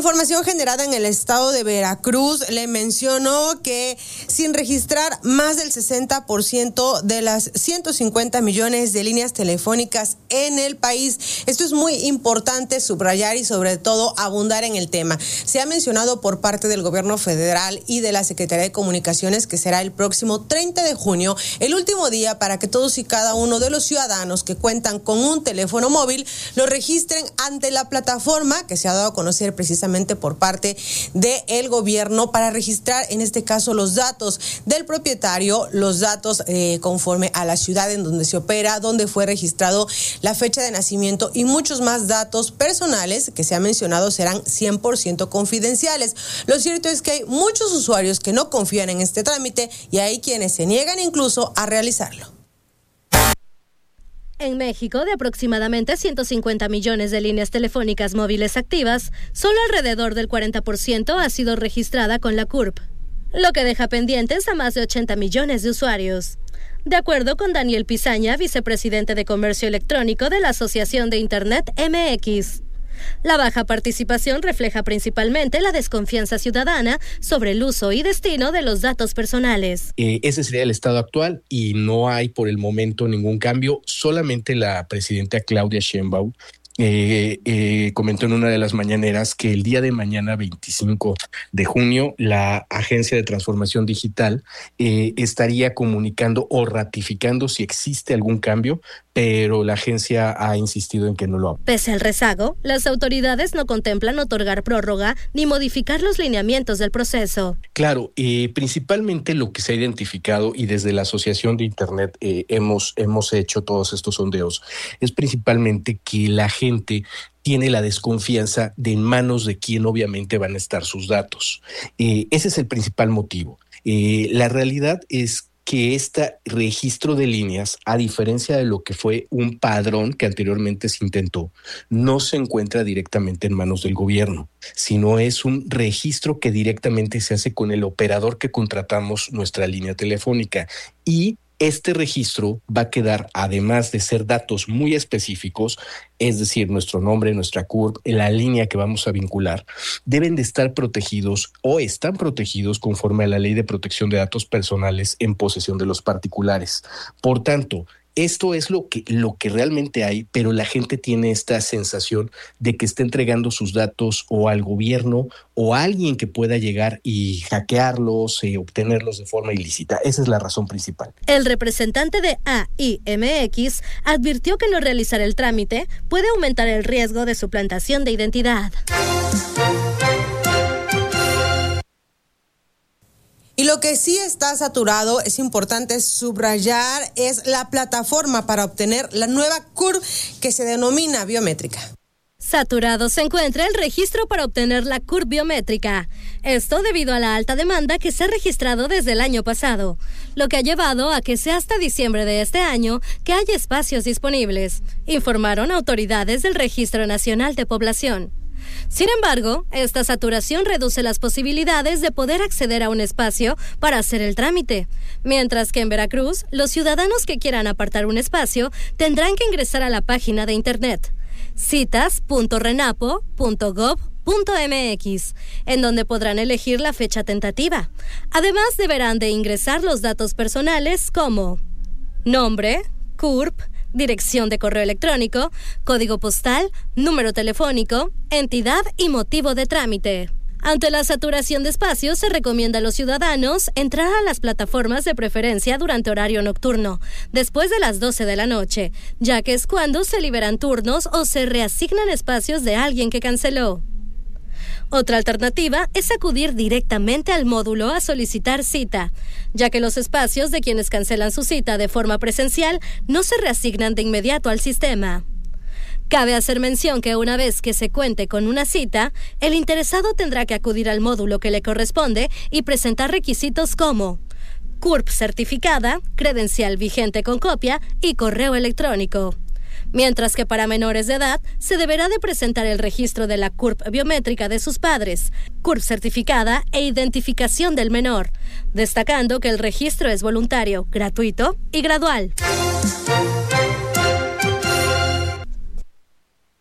información generada en el estado de Veracruz le mencionó que sin registrar más del 60% de las 150 millones de líneas telefónicas en el país. Esto es muy importante subrayar y sobre todo abundar en el tema. Se ha mencionado por parte del gobierno federal y de la Secretaría de Comunicaciones que será el próximo 30 de junio, el último día para que todos y cada uno de los ciudadanos que cuentan con un teléfono móvil lo registren ante la plataforma que se ha dado a conocer precisamente por parte del gobierno para registrar en este caso los datos del propietario, los datos conforme a la ciudad en donde se opera, donde fue registrado, la fecha de nacimiento y muchos más datos personales que se ha mencionado serán 100% confidenciales. Lo cierto es que hay muchos usuarios que no confían en este trámite y hay quienes se niegan incluso a realizarlo. En México, de aproximadamente 150 millones de líneas telefónicas móviles activas, solo alrededor del 40% ha sido registrada con la CURP, lo que deja pendientes a más de 80 millones de usuarios. De acuerdo con Daniel Pizaña, vicepresidente de Comercio Electrónico de la Asociación de Internet MX, la baja participación refleja principalmente la desconfianza ciudadana sobre el uso y destino de los datos personales. Ese sería el estado actual y no hay por el momento ningún cambio. Solamente la presidenta Claudia Sheinbaum comentó en una de las mañaneras que el día de mañana, 25 de junio, la Agencia de Transformación Digital estaría comunicando o ratificando si existe algún cambio, pero la agencia ha insistido en que no lo haga. Pese al rezago, las autoridades no contemplan otorgar prórroga ni modificar los lineamientos del proceso. Claro, principalmente lo que se ha identificado y desde la Asociación de Internet hemos hecho todos estos sondeos, es principalmente que la gente tiene la desconfianza de en manos de quién obviamente van a estar sus datos. Ese es el principal motivo. La realidad es que este registro de líneas, a diferencia de lo que fue un padrón que anteriormente se intentó, no se encuentra directamente en manos del gobierno, sino es un registro que directamente se hace con el operador que contratamos nuestra línea telefónica. Y este registro va a quedar, además de ser datos muy específicos, es decir, nuestro nombre, nuestra CURP, la línea que vamos a vincular, deben de estar protegidos o están protegidos conforme a la Ley de Protección de Datos Personales en posesión de los particulares. Por tanto, esto es lo que realmente hay, pero la gente tiene esta sensación de que está entregando sus datos o al gobierno o a alguien que pueda llegar y hackearlos, obtenerlos de forma ilícita. Esa es la razón principal. El representante de AIMX advirtió que no realizar el trámite puede aumentar el riesgo de suplantación de identidad. Y lo que sí está saturado, es importante subrayar, es la plataforma para obtener la nueva CURP que se denomina biométrica. Saturado se encuentra el registro para obtener la CURP biométrica. Esto debido a la alta demanda que se ha registrado desde el año pasado, lo que ha llevado a que sea hasta diciembre de este año que haya espacios disponibles, informaron autoridades del Registro Nacional de Población. Sin embargo, esta saturación reduce las posibilidades de poder acceder a un espacio para hacer el trámite, mientras que en Veracruz, los ciudadanos que quieran apartar un espacio tendrán que ingresar a la página de internet citas.renapo.gov.mx, en donde podrán elegir la fecha tentativa. Además, deberán de ingresar los datos personales como nombre, CURP, dirección de correo electrónico, código postal, número telefónico, entidad y motivo de trámite. Ante la saturación de espacios, se recomienda a los ciudadanos entrar a las plataformas de preferencia durante horario nocturno, después de las 12 de la noche, ya que es cuando se liberan turnos o se reasignan espacios de alguien que canceló. Otra alternativa es acudir directamente al módulo a solicitar cita, ya que los espacios de quienes cancelan su cita de forma presencial no se reasignan de inmediato al sistema. Cabe hacer mención que una vez que se cuente con una cita, el interesado tendrá que acudir al módulo que le corresponde y presentar requisitos como CURP certificada, credencial vigente con copia y correo electrónico. Mientras que para menores de edad se deberá de presentar el registro de la CURP biométrica de sus padres, CURP certificada e identificación del menor, destacando que el registro es voluntario, gratuito y gradual.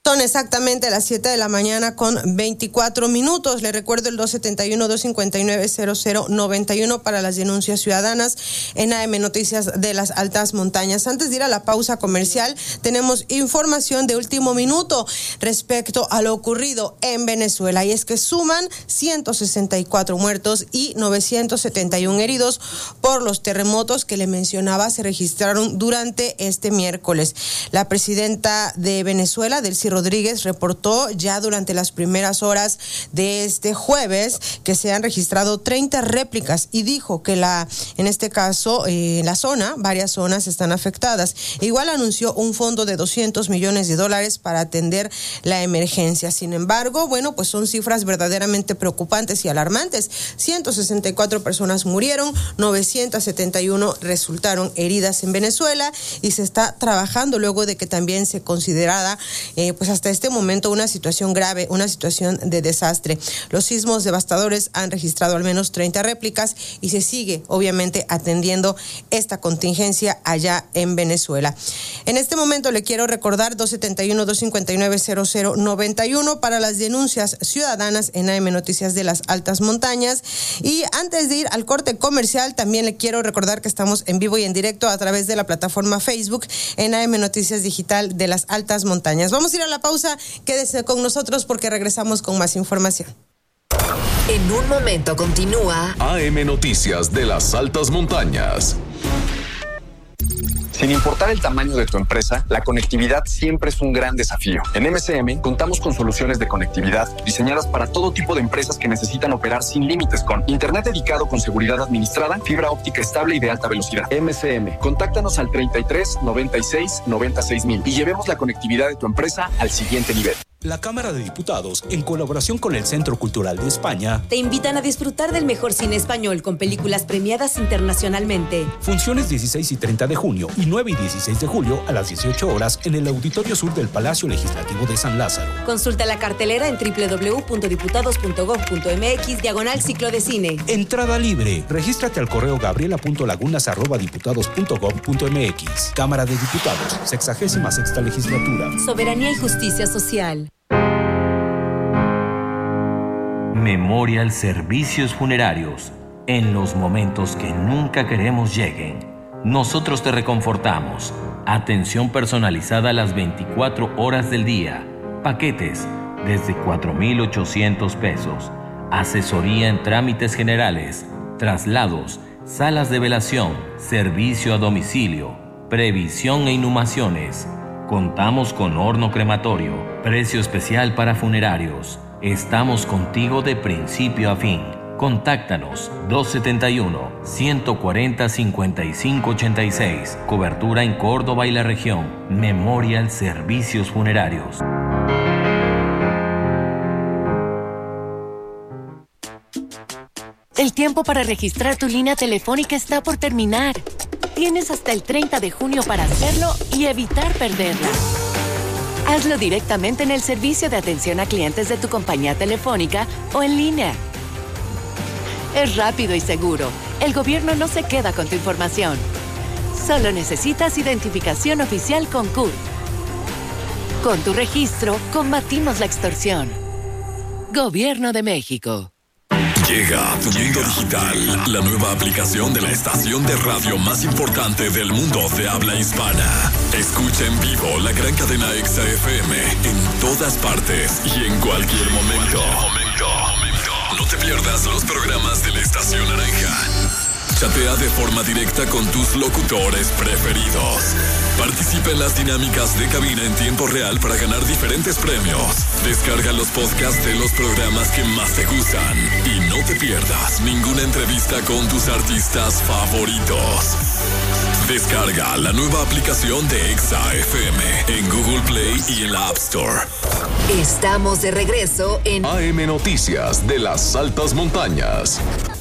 Son exactamente las 7 de la mañana con 24 minutos. Le recuerdo el 271-259-0091 para las denuncias ciudadanas en AM Noticias de las Altas Montañas. Antes de ir a la pausa comercial, tenemos información de último minuto respecto a lo ocurrido en Venezuela. Y es que suman 164 muertos y 971 heridos por los terremotos que le mencionaba se registraron durante este miércoles. La presidenta de Venezuela, Delcy Rodríguez, reportó ya durante las primeras horas de este jueves que se han registrado 30 réplicas y dijo que en este caso, varias zonas están afectadas. Igual anunció un fondo de $200 millones para atender la emergencia. Sin embargo, pues son cifras verdaderamente preocupantes y alarmantes. 164 personas murieron, 971 resultaron heridas en Venezuela y se está trabajando luego de que también se considerara hasta este momento una situación grave, una situación de desastre. Los sismos devastadores han registrado al menos 30 réplicas y se sigue obviamente atendiendo esta contingencia allá en Venezuela. En este momento le quiero recordar 271-259-0091 para las denuncias ciudadanas en AM Noticias de las Altas Montañas. Y antes de ir al corte comercial, también le quiero recordar que estamos en vivo y en directo a través de la plataforma Facebook en AM Noticias Digital de las Altas Montañas. Vamos a ir a la pausa, quédese con nosotros porque regresamos con más información. En un momento continúa AM Noticias de las Altas Montañas. Sin importar el tamaño de tu empresa, la conectividad siempre es un gran desafío. En MCM contamos con soluciones de conectividad diseñadas para todo tipo de empresas que necesitan operar sin límites con internet dedicado con seguridad administrada, fibra óptica estable y de alta velocidad. MCM, contáctanos al 33 96 96 mil y llevemos la conectividad de tu empresa al siguiente nivel. La Cámara de Diputados, en colaboración con el Centro Cultural de España, te invitan a disfrutar del mejor cine español con películas premiadas internacionalmente. Funciones 16 y 30 de junio y 9 y 16 de julio a las 18 horas en el Auditorio Sur del Palacio Legislativo de San Lázaro. Consulta la cartelera en www.diputados.gov.mx/ciclo de cine. Entrada libre. Regístrate al correo gabriela.lagunas@diputados.gov.mx. Cámara de Diputados, 66ª Legislatura. Soberanía y justicia social. Memorial Servicios Funerarios. En los momentos que nunca queremos lleguen, nosotros te reconfortamos. Atención personalizada a las 24 horas del día. Paquetes desde 4,800 pesos. Asesoría en trámites generales, traslados, salas de velación, servicio a domicilio, previsión e inhumaciones. Contamos con horno crematorio, precio especial para funerarios. Estamos contigo de principio a fin. Contáctanos 271-140-5586. Cobertura en Córdoba y la región. Memorial Servicios Funerarios. El tiempo para registrar tu línea telefónica está por terminar. Tienes hasta el 30 de junio para hacerlo y evitar perderla. Hazlo directamente en el servicio de atención a clientes de tu compañía telefónica o en línea. Es rápido y seguro. El gobierno no se queda con tu información. Solo necesitas identificación oficial con CURP. Con tu registro, combatimos la extorsión. Gobierno de México. Llega a tu mundo digital, la nueva aplicación de la estación de radio más importante del mundo de habla hispana. Escucha en vivo la gran cadena Exa FM en todas partes y en cualquier momento. No te pierdas los programas de la Estación Naranja. Chatea de forma directa con tus locutores preferidos. Participa en las dinámicas de cabina en tiempo real para ganar diferentes premios. Descarga los podcasts de los programas que más te gustan. Y no te pierdas ninguna entrevista con tus artistas favoritos. Descarga la nueva aplicación de Exa FM en Google Play y en la App Store. Estamos de regreso en AM Noticias de las Altas Montañas.